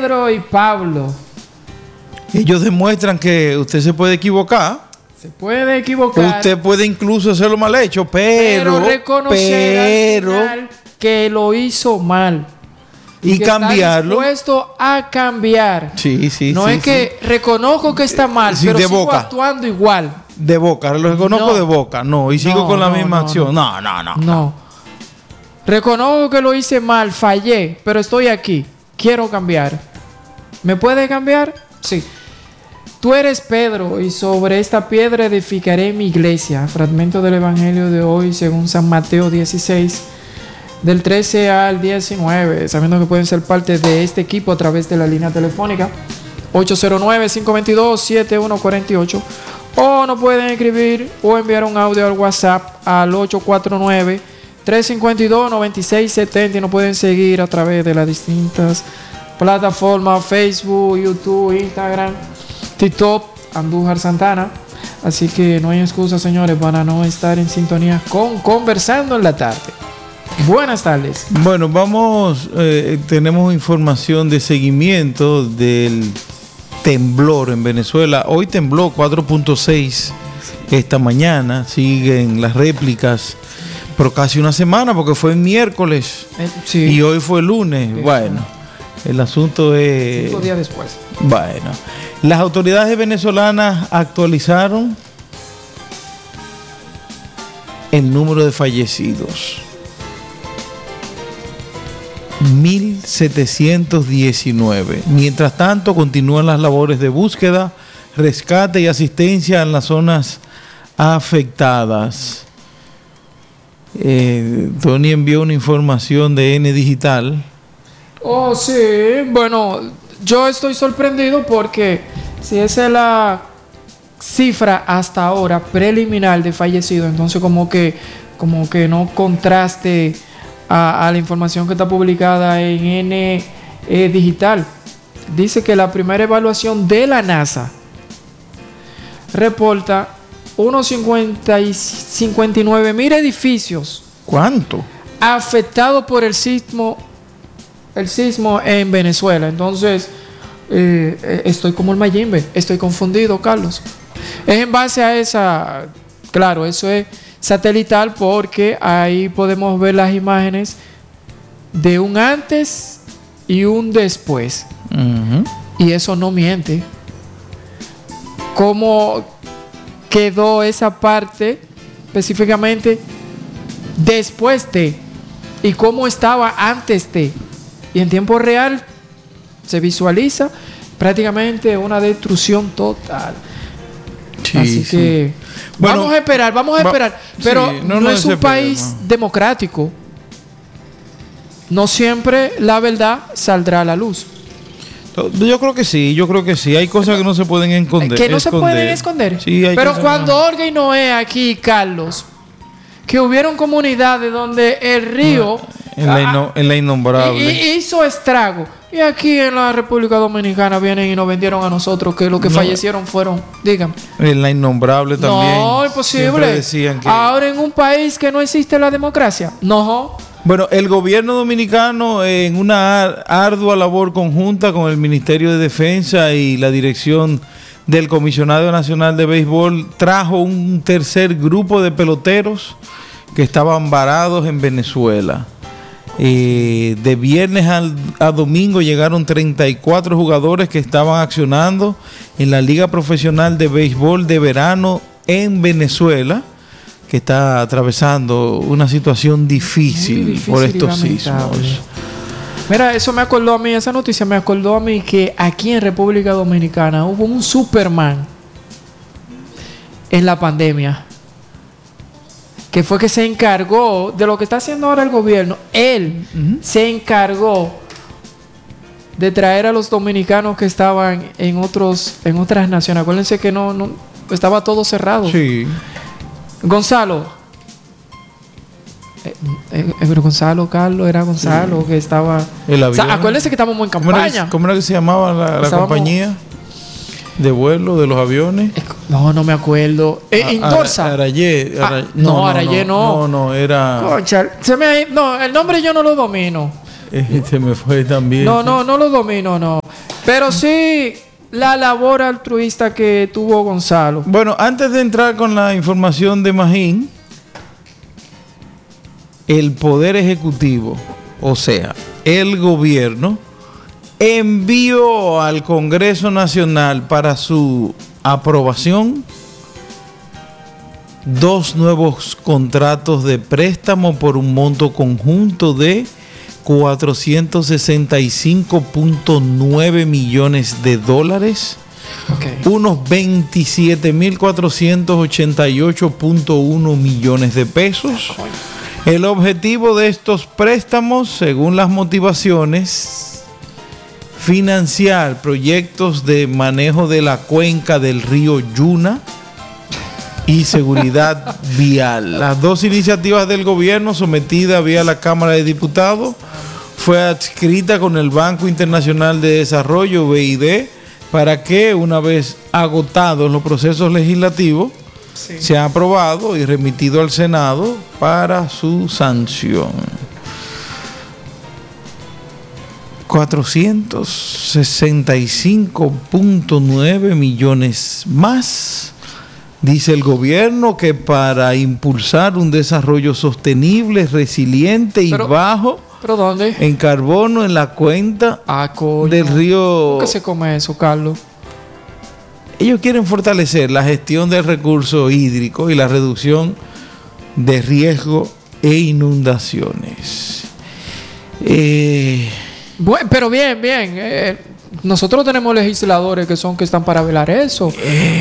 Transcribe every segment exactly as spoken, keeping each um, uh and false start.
Pedro y Pablo. Ellos demuestran que usted se puede equivocar. Se puede equivocar. Usted puede incluso hacerlo mal hecho, pero... Pero reconocer pero, al final que lo hizo mal. Y que cambiarlo. Está dispuesto a cambiar. Sí, sí, no sí. es que sí. reconozco que está mal, Sí, pero de sigo boca. actuando igual. De boca, lo reconozco No. de boca. No, y sigo No, con la no, misma no, acción. No, no, no. No. Reconozco que lo hice mal, fallé, pero estoy aquí. Quiero cambiar. ¿Me puede cambiar? Sí. Tú eres Pedro, y sobre esta piedra edificaré mi iglesia. Fragmento del Evangelio de hoy, según San Mateo dieciséis, del trece al diecinueve. Sabiendo que pueden ser parte de este equipo a través de la línea telefónica ocho cero nueve, cinco dos dos, siete uno cuatro ocho. O nos pueden escribir o enviar un audio al WhatsApp al ocho cuatro nueve, tres cinco dos, nueve seis siete cero. Y nos pueden seguir a través de las distintas plataformas: Facebook, YouTube, Instagram, TikTok, Andújar Santana. Así que no hay excusa, señores, para no estar en sintonía con Conversando en la Tarde. Buenas tardes. Bueno, vamos, eh, tenemos información de seguimiento del temblor en Venezuela. Hoy tembló cuatro punto seis esta mañana. Siguen las réplicas por casi una semana, porque fue el miércoles Eh, sí. y hoy fue el lunes. Sí. Bueno, el asunto es... Cinco días después. Bueno, las autoridades venezolanas actualizaron el número de fallecidos. mil setecientos diecinueve. Mientras tanto, continúan las labores de búsqueda, rescate y asistencia en las zonas afectadas. Eh, Tony envió una información de N Digital. Oh, sí. Bueno, yo estoy sorprendido porque si esa es la cifra hasta ahora preliminar de fallecidos, entonces como que, como que no contraste A, a la información que está publicada en N eh, Digital. Dice que la primera evaluación de la NASA reporta unos cincuenta y nueve mil edificios. ¿Cuánto? Afectados por el sismo, el sismo en Venezuela. Entonces, eh, eh, estoy como el Mayimbe, estoy confundido, Carlos. Es en base a esa, claro, eso es satelital, porque ahí podemos ver las imágenes de un antes y un después. Uh-huh. Y eso no miente. ¿Cómo quedó esa parte específicamente después de? Y cómo estaba antes de. Y en tiempo real se visualiza prácticamente una destrucción total. Sí, Así sí. que Bueno, vamos a esperar, vamos a va, esperar. Pero sí, no, no no nos es un país desesperemos. democrático. No siempre la verdad saldrá a la luz. Yo creo que sí, yo creo que sí. Hay cosas que no se pueden esconder. Que no se pueden esconder. Sí, hay Pero cosas cuando que no. Olga y Noé aquí, Carlos, que hubieron comunidades donde el río En la, inno- en la innombrable. y- y- hizo estrago. Y aquí en la República Dominicana vienen y nos vendieron a nosotros que los que No. fallecieron fueron, díganme. En la innombrable también. No, Siempre imposible. decían que... Ahora en un país que no existe la democracia. No. Bueno, el gobierno dominicano, eh, en una ar- ardua labor conjunta con el Ministerio de Defensa y la dirección del Comisionado Nacional de Béisbol, trajo un tercer grupo de peloteros que estaban varados en Venezuela. Eh, de viernes al, a domingo llegaron treinta y cuatro jugadores que estaban accionando en la Liga Profesional de Béisbol de Verano en Venezuela, que está atravesando una situación difícil, Muy difícil por y estos lamentable. sismos. Mira, eso me acordó a mí, esa noticia me acordó a mí que aquí en República Dominicana hubo un Superman en la pandemia, que fue que se encargó de lo que está haciendo ahora el gobierno. Él Ujú. se encargó de traer a los dominicanos que estaban en otros en otras naciones. Acuérdense que no, no estaba todo cerrado. Sí. Gonzalo. Eh, eh, eh, pero Gonzalo, Carlos, era Gonzalo que estaba. El O sea, avión. acuérdense que estamos en ¿Cómo era, campaña. que- cómo era que se llamaba la, la Estábamos- compañía de vuelo de los aviones? Es- No, no me acuerdo. Eh, A- Indorsa. Ara- Arayé. Ah, Ara- no, Arayé no. No, no, era... Concha, se me ha ido- no, el nombre yo no lo domino. eh, se me fue también. No, no, no lo domino, no. Pero sí, la labor altruista que tuvo Gonzalo. Bueno, antes de entrar con la información de Magín, el Poder Ejecutivo, o sea, el gobierno, envió al Congreso Nacional para su aprobación dos nuevos contratos de préstamo por un monto conjunto de cuatrocientos sesenta y cinco punto nueve millones de dólares, okay. Unos veintisiete mil cuatrocientos ochenta y ocho punto uno millones de pesos. El objetivo de estos préstamos, según las motivaciones, financiar proyectos de manejo de la cuenca del río Yuna y seguridad vial. Las dos iniciativas del gobierno sometidas vía la Cámara de Diputados fue adscrita con el Banco Internacional de Desarrollo, B I D, para que una vez agotados los procesos legislativos, sí, sea aprobado y remitido al Senado para su sanción. cuatrocientos sesenta y cinco punto nueve millones más, dice el gobierno, que para impulsar un desarrollo sostenible, resiliente y Pero, bajo ¿Pero dónde? en carbono en la cuenca ah, del río. ¿Cómo se come eso, Carlos? Ellos quieren fortalecer la gestión del recurso hídrico y la reducción de riesgo e inundaciones. Eh, bueno, pero bien, bien. Eh, nosotros tenemos legisladores que son que están para velar eso.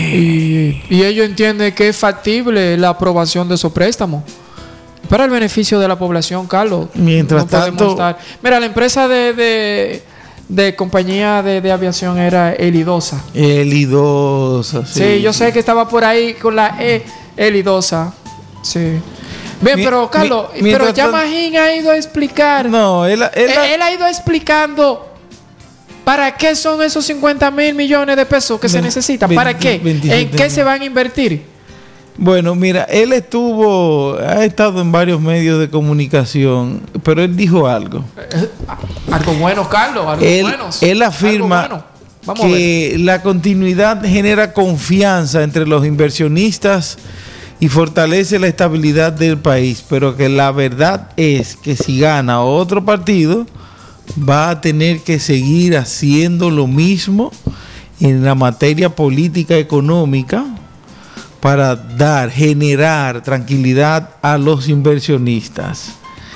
Eh, y, y ellos entienden que es factible la aprobación de esos préstamos para el beneficio de la población, Carlos. Mientras no tanto... Estar. Mira, la empresa de... de de compañía de, de aviación era Elidosa. Elidosa, sí. Sí, yo sé que estaba por ahí con la E, Elidosa. Sí. Bien, mi, pero Carlos, mi, pero ya Magín ha ido a explicar. No, él, él, él, él ha ido explicando para qué son esos cincuenta mil millones de pesos que veinte, se necesitan. ¿Para veinte, qué? veintisiete, ¿En qué no. se van a invertir? Bueno, mira, él estuvo, ha estado en varios medios de comunicación, pero él dijo algo. Eh, algo bueno, Carlos, algo él, bueno. Él afirma bueno. Vamos que la continuidad genera confianza entre los inversionistas y fortalece la estabilidad del país, pero que la verdad es que si gana otro partido, va a tener que seguir haciendo lo mismo en la materia política económica, para dar, generar tranquilidad a los inversionistas.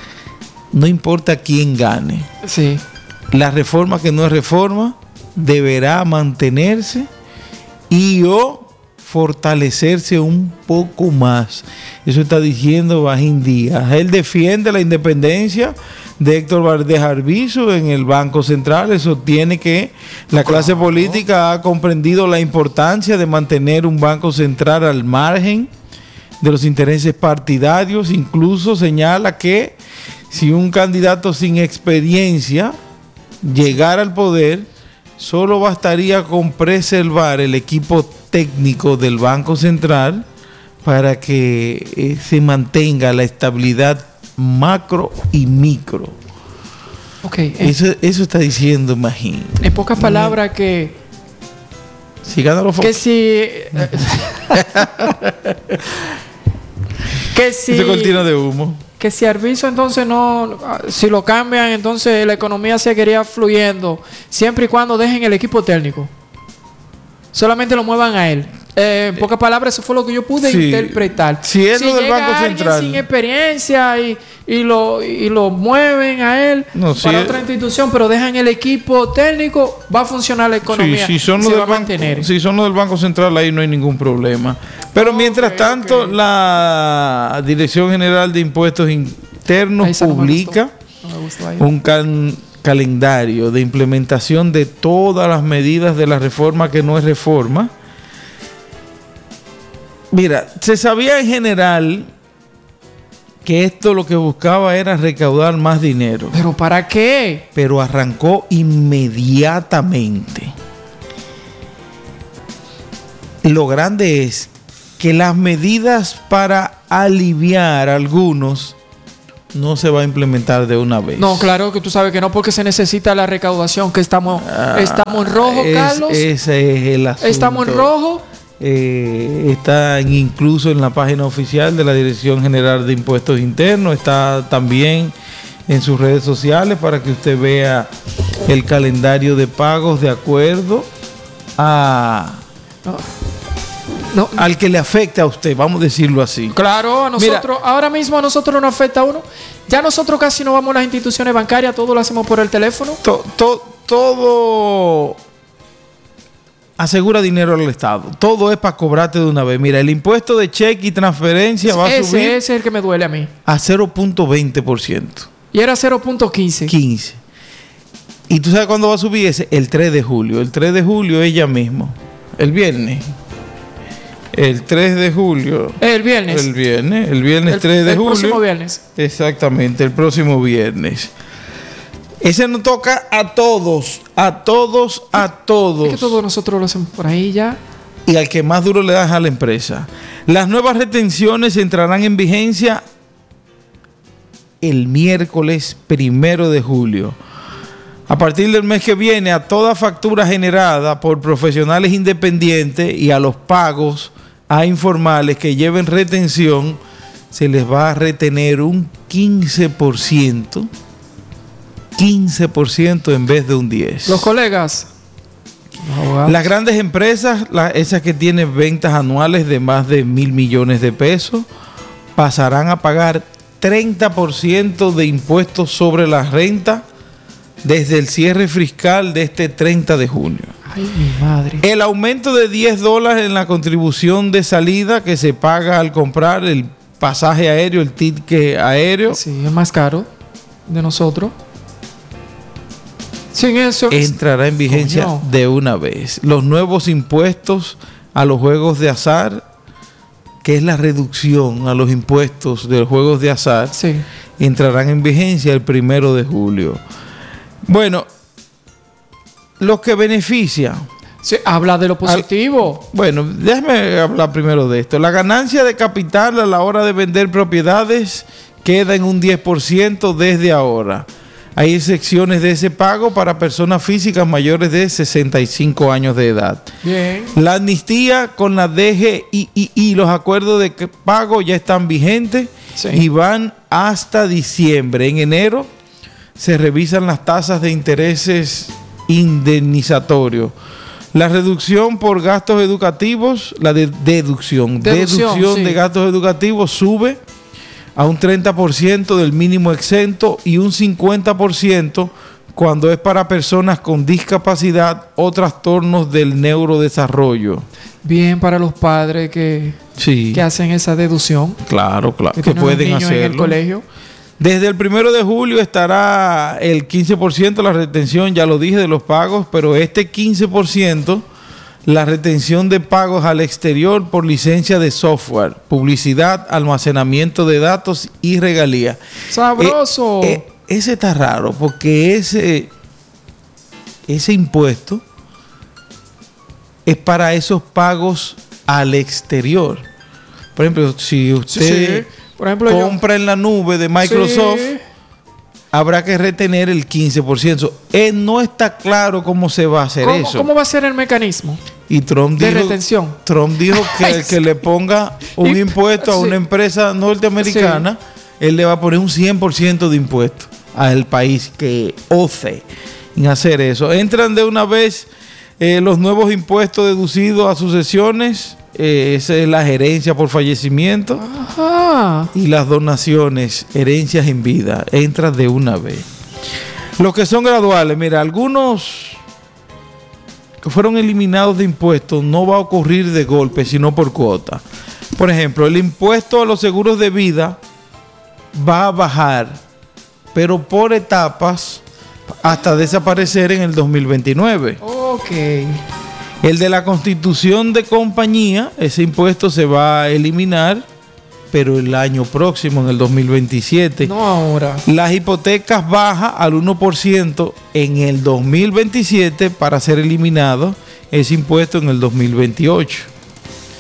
No importa quién gane. Sí. La reforma que no es reforma deberá mantenerse y o fortalecerse un poco más. Eso está diciendo Magín Díaz. Él defiende la independencia de Héctor Valdés Arbizu en el Banco Central. Eso tiene que la clase política ha comprendido la importancia de mantener un Banco Central al margen de los intereses partidarios. Incluso señala que si un candidato sin experiencia llegara al poder, solo bastaría con preservar el equipo técnico del Banco Central para que eh, se mantenga la estabilidad macro y micro. Okay, eso, eh, eso está diciendo Magín. En pocas palabras que si gana los que si que si ese cortina de humo, que si Arbizu entonces no, si lo cambian, entonces la economía seguiría fluyendo siempre y cuando dejen el equipo técnico, solamente lo muevan a él. Eh, en pocas palabras, eso fue lo que yo pude sí. interpretar. Si es si lo del Banco Central sin experiencia y, y, lo, y lo mueven a él no, si para es... otra institución, pero dejan el equipo técnico, va a funcionar la economía. Sí, si son los del banco, si son los del Banco Central, ahí no hay ningún problema. Pero oh, mientras okay, tanto, okay. la Dirección General de Impuestos Internos publica no me gustó. No me gustó un can calendario de implementación de todas las medidas de la reforma que no es reforma. Mira, se sabía en general que esto lo que buscaba era recaudar más dinero. ¿Pero para qué? Pero arrancó inmediatamente. Lo grande es que las medidas para aliviar algunos no se va a implementar de una vez. No, claro que tú sabes que no, porque se necesita la recaudación, que estamos, ah, estamos en rojo, es, Carlos. Ese es el asunto. Estamos en rojo. Eh, está incluso en la página oficial de la Dirección General de Impuestos Internos, está también en sus redes sociales para que usted vea el calendario de pagos de acuerdo a no, no. al que le afecte a usted, vamos a decirlo así. Claro, a nosotros, Mira, ahora mismo a nosotros nos afecta a uno. Ya nosotros casi no vamos a las instituciones bancarias, todo lo hacemos por el teléfono. To, to, todo asegura dinero al Estado. Todo es para cobrarte de una vez. Mira, el impuesto de cheque y transferencia ese, va a subir. Ese es el que me duele a mí. A cero punto veinte por ciento. Y era cero punto quince. quince. ¿Y tú sabes cuándo va a subir ese? El tres de julio. El tres de julio ella mismo. El viernes. El tres de julio. El viernes. El viernes. El viernes el, tres de el julio. El próximo viernes. Exactamente, el próximo viernes. Ese nos toca a todos. A todos, a todos. Es que todos nosotros lo hacemos por ahí ya. Y al que más duro le das a la empresa. Las nuevas retenciones entrarán en vigencia el miércoles primero de julio. A partir del mes que viene, a toda factura generada por profesionales independientes y a los pagos a informales que lleven retención, se les va a retener un quince por ciento. quince por ciento en vez de un diez por ciento. Los colegas. Los Las grandes empresas, las, esas que tienen ventas anuales de más de mil millones de pesos, pasarán a pagar treinta por ciento de impuestos sobre la renta desde el cierre fiscal de este treinta de junio. Ay, mi madre. El aumento de diez dólares en la contribución de salida que se paga al comprar el pasaje aéreo, el ticket aéreo. Sí, es más caro de nosotros. Sin eso entrará en vigencia Coño. de una vez. Los nuevos impuestos a los juegos de azar, que es la reducción a los impuestos de los juegos de azar, sí. entrarán en vigencia el primero de julio. Bueno, los que benefician. Sí, habla de lo positivo. Al, bueno, déjame hablar primero de esto. La ganancia de capital a la hora de vender propiedades queda en un diez por ciento desde ahora. Hay excepciones de ese pago para personas físicas mayores de sesenta y cinco años de edad. Bien. La amnistía con la D G I I y los acuerdos de pago ya están vigentes, sí. y van hasta diciembre. En enero se revisan las tasas de intereses indemnizatorios. La reducción por gastos educativos, la de deducción, deducción, deducción sí. de gastos educativos sube a un treinta por ciento del mínimo exento y un cincuenta por ciento cuando es para personas con discapacidad o trastornos del neurodesarrollo. Bien para los padres que, sí. que hacen esa deducción. Claro, claro, que, que pueden hacerlo. En el colegio. Desde el primero de julio estará el quince por ciento la retención, ya lo dije, de los pagos, pero este quince por ciento la retención de pagos al exterior por licencia de software, publicidad, almacenamiento de datos y regalías. ¡Sabroso! Eh, eh, ese está raro porque ese, ese impuesto es para esos pagos al exterior. Por ejemplo, si usted... Sí, sí. Por ejemplo, compra yo, en la nube de Microsoft, sí. habrá que retener el quince por ciento. Eh, no está claro cómo se va a hacer ¿Cómo, eso. ¿Cómo va a ser el mecanismo y Trump de dijo, retención? Trump dijo que el que le ponga un y, impuesto a sí. una empresa norteamericana, sí. él le va a poner un cien por ciento de impuesto al país que ose en hacer eso. Entran de una vez eh, los nuevos impuestos deducidos a sucesiones. Eh, esa es la herencia por fallecimiento. Ajá. Y las donaciones, herencias en vida, entran de una vez. Los que son graduales, mira, algunos que fueron eliminados de impuestos no va a ocurrir de golpe, sino por cuota. Por ejemplo, el impuesto a los seguros de vida va a bajar, pero por etapas hasta desaparecer en el dos mil veintinueve. Ok. El de la constitución de compañía, ese impuesto se va a eliminar, pero el año próximo, en el dos mil veintisiete. No ahora. Las hipotecas bajan al uno por ciento en el dos mil veintisiete para ser eliminado ese impuesto en el dos mil veintiocho.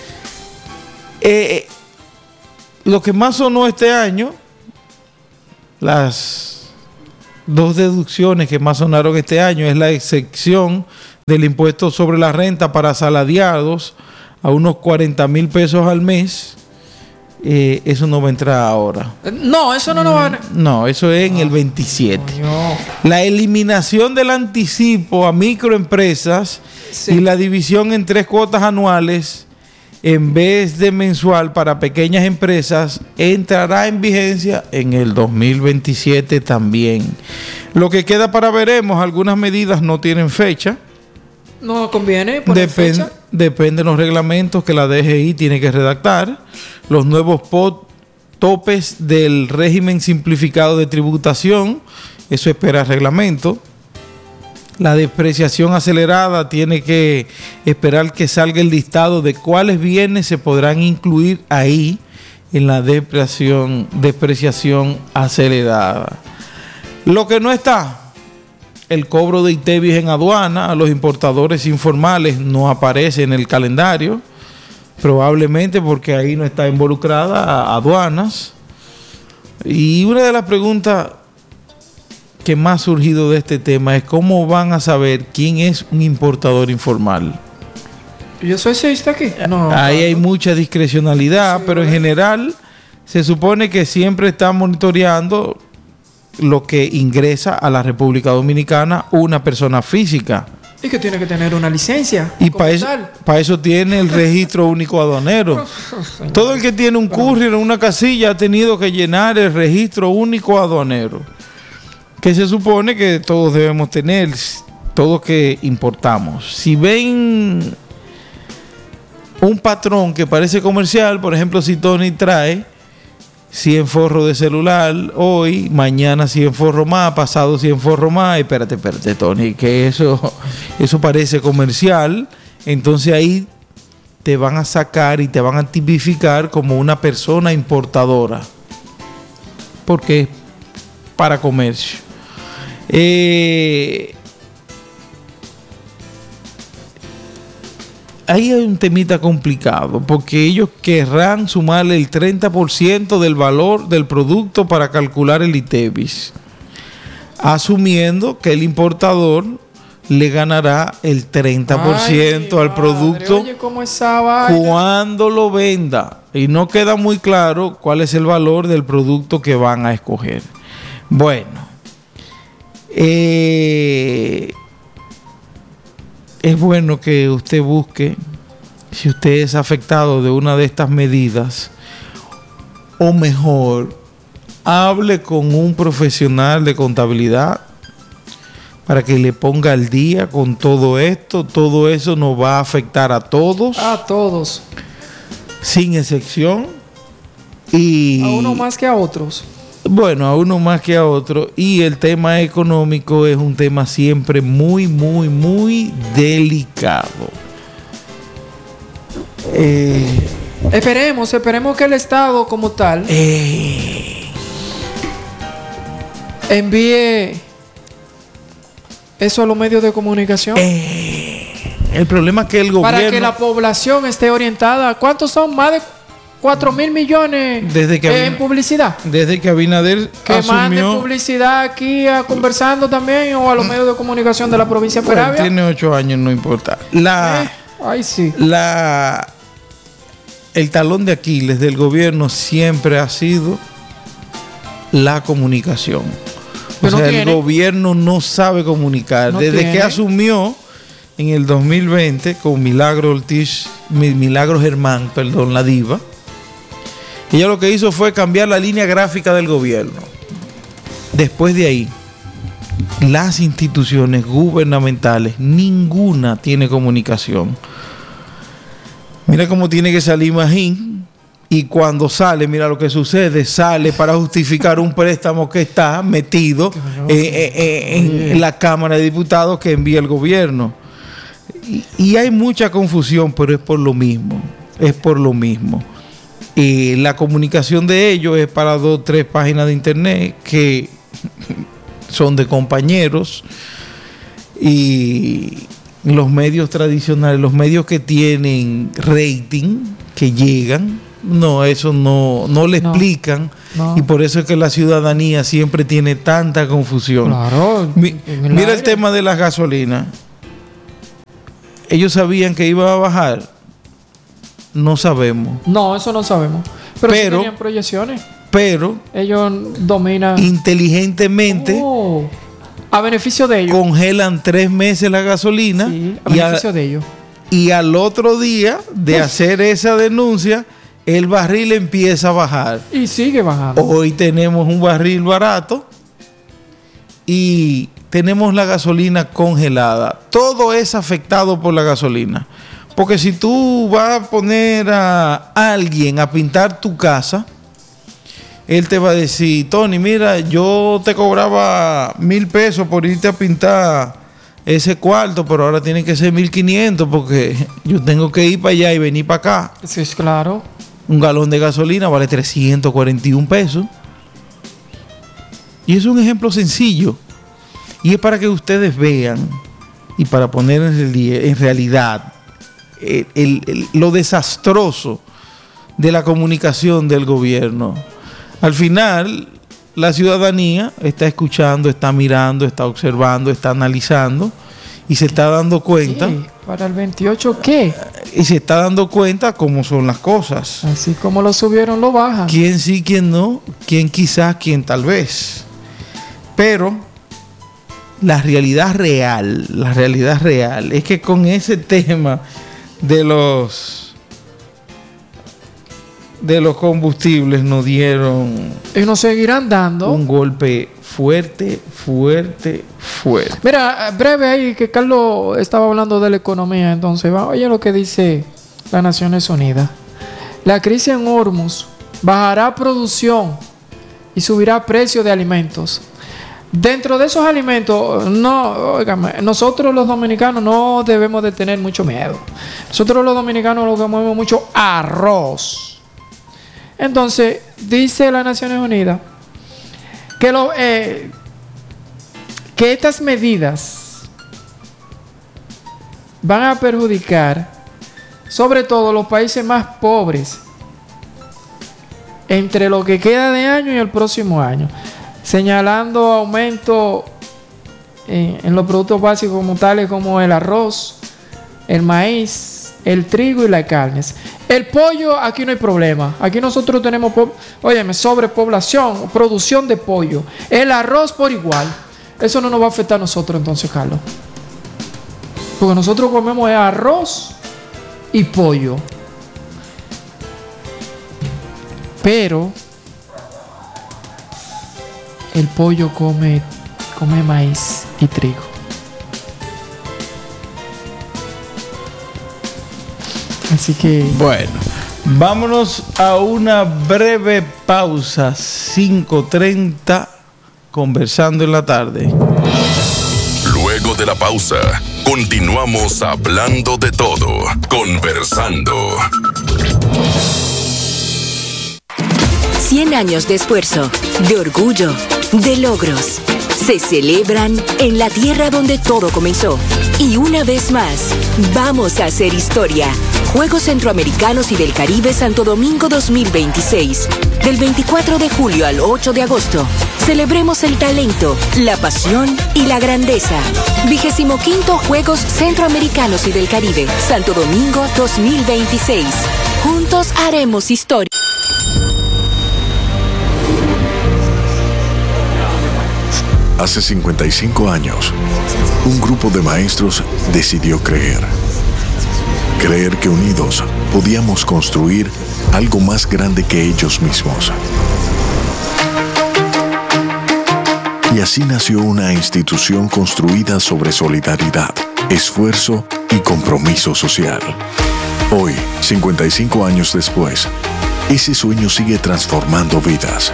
Eh, lo que más sonó este año, las dos deducciones que más sonaron este año es la excepción del impuesto sobre la renta para asalariados a unos cuarenta mil pesos al mes. Eh, eso no va a entrar ahora. No, eso no nos va a... No, eso es en el veintisiete. Coño. La eliminación del anticipo a microempresas Sí. y la división en tres cuotas anuales en vez de mensual para pequeñas empresas entrará en vigencia en el dos mil veintisiete también. Lo que queda para veremos, algunas medidas no tienen fecha. No conviene poner Depen- fecha. Depende de los reglamentos que la D G I tiene que redactar. Los nuevos pot- topes del régimen simplificado de tributación, eso espera reglamento. La depreciación acelerada tiene que esperar que salga el listado de cuáles bienes se podrán incluir ahí en la depreciación, depreciación acelerada. Lo que no está, el cobro de ITEVIS en aduana a los importadores informales no aparece en el calendario, probablemente porque ahí no está involucrada a aduanas. Y una de las preguntas que más ha surgido de este tema es cómo van a saber quién es un importador informal. Yo soy seista aquí. No. Ahí hay mucha discrecionalidad, Sí, pero en ¿verdad? general se supone que siempre está monitoreando lo que ingresa a la República Dominicana una persona física. Y que tiene que tener una licencia. Y como para eso, tal. pa eso tiene el registro único aduanero. Todo el que tiene un courier en una casilla ha tenido que llenar el registro único aduanero, que se supone que todos debemos tener, todos que importamos. Si ven un patrón que parece comercial, por ejemplo, si Tony trae cien forros de celular hoy, mañana cien forros más, pasado cien forros más, espérate, espérate, Tony, que eso, eso parece comercial, entonces ahí te van a sacar y te van a tipificar como una persona importadora, porque es para comercio. Eh, ahí hay un temita complicado, porque ellos querrán sumarle el treinta por ciento del valor del producto para calcular el ITEVIS, asumiendo que el importador le ganará el treinta por ciento Ay, al madre, producto oye, ¿cómo esa vaina? cuando lo venda. Y no queda muy claro cuál es el valor del producto que van a escoger. Bueno, eh, es bueno que usted busque, si usted es afectado de una de estas medidas, o mejor, hable con un profesional de contabilidad para que le ponga al día con todo esto. Todo eso nos va a afectar a todos, A todos. sin excepción. Y A uno más que a otros. bueno, a uno más que a otro. Y el tema económico es un tema siempre muy, muy, muy delicado. Eh, Esperemos, esperemos que el Estado como tal eh, envíe eso a los medios de comunicación eh, el problema es que el gobierno, para que la población esté orientada. ¿Cuántos son? Más de cuatro mil millones Desde que eh, en Abin- publicidad. desde que Abinader Que mande asumió, publicidad aquí a conversando también o a los medios de comunicación de la provincia de bueno, Peravia. tiene ocho años, no importa. La, Eh, ay, sí. la, el talón de Aquiles del gobierno siempre ha sido la comunicación. O Pero sea, no el tiene. gobierno no sabe comunicar. No Desde tiene. que asumió en el dos mil veinte con Milagro Ortiz, Mi- Milagro Germán, perdón, la diva, ella lo que hizo fue cambiar la línea gráfica del gobierno. Después de ahí, las instituciones gubernamentales, ninguna tiene comunicación. Mira cómo tiene que salir Magín, y cuando sale, mira lo que sucede, sale para justificar un préstamo que está metido eh, eh, eh, en, en la Cámara de Diputados que envía el gobierno. Y, y hay mucha confusión, pero es por lo mismo, es por lo mismo. Y la comunicación de ellos es para dos o tres páginas de internet que son de compañeros, y los medios tradicionales, los medios que tienen rating, que llegan, no, eso no, no le No. explican No. Y por eso es que la ciudadanía siempre tiene tanta confusión. Claro. Mi, el mira aire. el tema de las gasolinas. ¿Ellos sabían que iba a bajar? No sabemos. No, eso no sabemos. Pero, Pero- sí tenían proyecciones. Pero Ellos dominan. inteligentemente Oh, a beneficio de ellos. congelan tres meses la gasolina Sí, a y, a- beneficio de ellos. y al otro día de hacer esa denuncia, el barril empieza a bajar. Y sigue bajando. Hoy tenemos un barril barato y tenemos la gasolina congelada. Todo es afectado por la gasolina. Porque si tú vas a poner a alguien a pintar tu casa, él te va a decir, Tony, mira, yo te cobraba mil pesos por irte a pintar ese cuarto, pero ahora tiene que ser mil quinientos porque yo tengo que ir para allá y venir para acá. Sí, es claro. Un galón de gasolina vale trescientos cuarenta y un pesos. Y es un ejemplo sencillo. Y es para que ustedes vean y para poner en, relie- en realidad el- el- el- lo desastroso de la comunicación del gobierno. Al final, la ciudadanía está escuchando, está mirando, está observando, está analizando y se está dando cuenta. ¿Qué? ¿Para el veintiocho qué? Y se está dando cuenta cómo son las cosas. Así como lo subieron, lo bajan. Quién sí, quién no, quién quizás, quién tal vez. Pero la realidad real, la realidad real es que con ese tema de los de los combustibles nos dieron Y nos seguirán dando. un golpe fuerte, fuerte, fuerte. Mira, breve ahí que Carlos estaba hablando de la economía. Entonces, va, oye lo que dice las Naciones Unidas. La crisis en Hormuz bajará producción y subirá precio de alimentos. Dentro de esos alimentos, no, óigame, nosotros los dominicanos no debemos de tener mucho miedo. Nosotros los dominicanos lo que comemos mucho arroz. Entonces, dice las Naciones Unidas que, lo, eh, que estas medidas van a perjudicar sobre todo los países más pobres entre lo que queda de año y el próximo año, señalando aumento en, en los productos básicos como tales como el arroz, el maíz, el trigo y las carnes. El pollo, aquí no hay problema. Aquí nosotros tenemos, po- óyeme, sobrepoblación, producción de pollo. El arroz por igual. Eso no nos va a afectar a nosotros entonces, Carlos. Porque nosotros comemos arroz y pollo. Pero el pollo come, come maíz y trigo. Así que Bueno, vámonos a una breve pausa, cinco treinta, conversando en la tarde. Luego de la pausa, continuamos hablando de todo, conversando. cien años de esfuerzo, de orgullo, de logros. Se celebran en la tierra donde todo comenzó. Y una vez más, vamos a hacer historia. Juegos Centroamericanos y del Caribe Santo Domingo dos mil veintiséis. Del veinticuatro de julio al ocho de agosto. Celebremos el talento, la pasión y la grandeza. Vigésimo quinto Juegos Centroamericanos y del Caribe Santo Domingo dos mil veintiséis. Juntos haremos historia. Hace cincuenta y cinco años, un grupo de maestros decidió creer. Creer que unidos podíamos construir algo más grande que ellos mismos. Y así nació una institución construida sobre solidaridad, esfuerzo y compromiso social. Hoy, cincuenta y cinco años después, ese sueño sigue transformando vidas.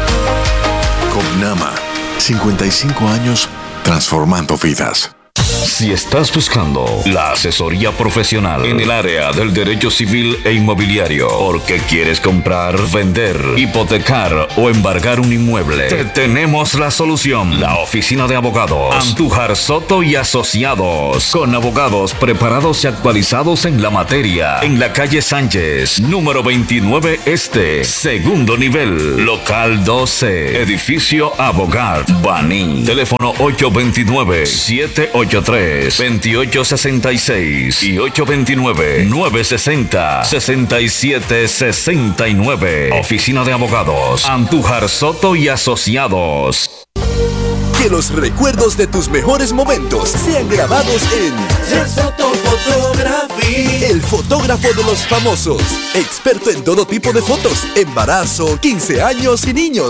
Copnama, cincuenta y cinco años transformando vidas. Si estás buscando la asesoría profesional en el área del derecho civil e inmobiliario, porque quieres comprar, vender, hipotecar o embargar un inmueble, te tenemos la solución. La oficina de abogados Andújar Soto y Asociados, con abogados preparados y actualizados en la materia, en la calle Sánchez, número veintinueve Este, segundo nivel, local doce, edificio Abogat, Baní. Teléfono ocho dos nueve, siete ocho tres, dos ocho seis seis y ocho dos nueve, nueve seis cero, seis siete seis nueve. Oficina de abogados Andújar Soto y Asociados. Que los recuerdos de tus mejores momentos sean grabados en Soto Photography, el fotógrafo de los famosos, experto en todo tipo de fotos, embarazo, quince años y niños.